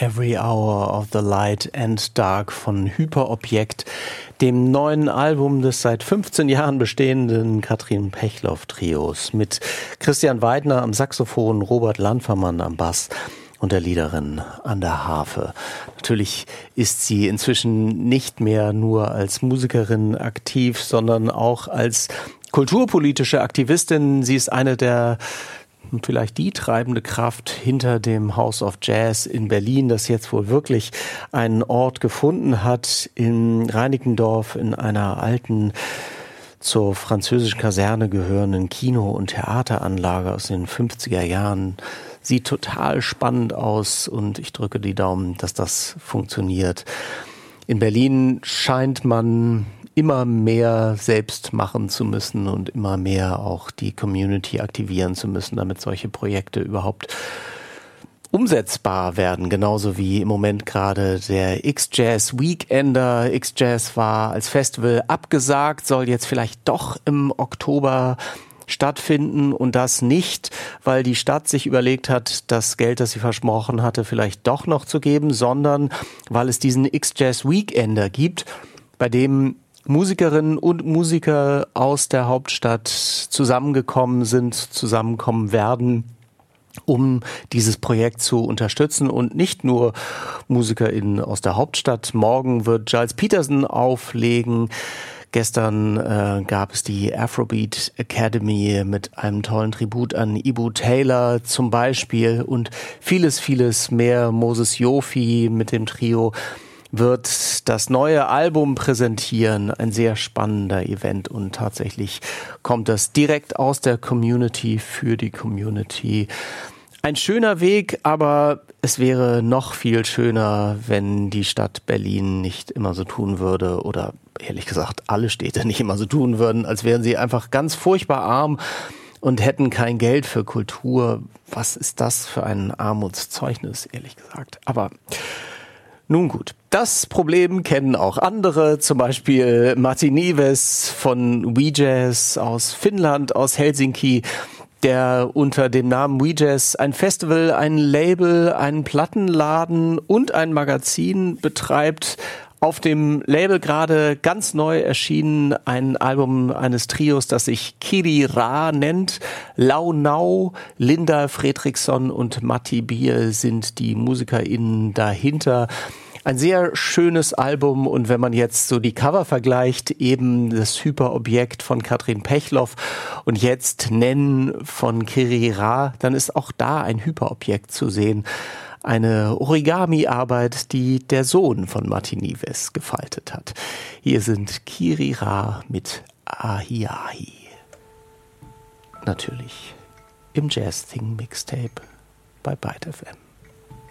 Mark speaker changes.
Speaker 1: Every Hour of the Light and Dark von Hyperobjekt, dem neuen Album des seit 15 Jahren bestehenden Katrin Pechloff-Trios mit Christian Weidner am Saxophon, Robert Landfermann am Bass und der Liederin an der Harfe. Natürlich ist sie inzwischen nicht mehr nur als Musikerin aktiv, sondern auch als kulturpolitische Aktivistin. Sie ist eine der vielleicht die treibende Kraft hinter dem House of Jazz in Berlin, das jetzt wohl wirklich einen Ort gefunden hat in Reinickendorf, in einer alten, zur französischen Kaserne gehörenden Kino- und Theateranlage aus den 50er Jahren. Sieht total spannend aus und ich drücke die Daumen, dass das funktioniert. In Berlin scheint man immer mehr selbst machen zu müssen und immer mehr auch die Community aktivieren zu müssen, damit solche Projekte überhaupt umsetzbar werden. Genauso wie im Moment gerade der X-Jazz Weekender. X-Jazz war als Festival abgesagt, soll jetzt vielleicht doch im Oktober stattfinden und das nicht, weil die Stadt sich überlegt hat, das Geld, das sie versprochen hatte, vielleicht doch noch zu geben, sondern weil es diesen X-Jazz Weekender gibt, bei dem Musikerinnen und Musiker aus der Hauptstadt zusammengekommen werden, um dieses Projekt zu unterstützen und nicht nur MusikerInnen aus der Hauptstadt. Morgen wird Giles Peterson auflegen. Gestern gab es die Afrobeat Academy mit einem tollen Tribut an Ibu Taylor zum Beispiel und vieles, vieles mehr. Moses Yofi mit dem Trio wird das neue Album präsentieren. Ein sehr spannender Event und tatsächlich kommt das direkt aus der Community für die Community. Ein schöner Weg, aber es wäre noch viel schöner, wenn die Stadt Berlin nicht immer so tun würde oder ehrlich gesagt alle Städte nicht immer so tun würden, als wären sie einfach ganz furchtbar arm und hätten kein Geld für Kultur. Was ist das für ein Armutszeugnis, ehrlich gesagt. Aber nun gut, das Problem kennen auch andere, zum Beispiel Matti Nieves von WeJazz aus Finnland, aus Helsinki, der unter dem Namen WeJazz ein Festival, ein Label, einen Plattenladen und ein Magazin betreibt. Auf dem Label gerade ganz neu erschienen ein Album eines Trios, das sich Kiri Ra nennt. Lau Nau, Linda Fredriksson und Matti Bier sind die MusikerInnen dahinter. Ein sehr schönes Album und wenn man jetzt so die Cover vergleicht, eben das Hyperobjekt von Katrin Pechloff und jetzt Nen von Kiri Ra, dann ist auch da ein Hyperobjekt zu sehen. Eine Origami-Arbeit, die der Sohn von Matti Nieves gefaltet hat. Hier sind Kiri Ra mit Ahi Ahi. Natürlich im Jazz Thing Mixtape bei Byte FM.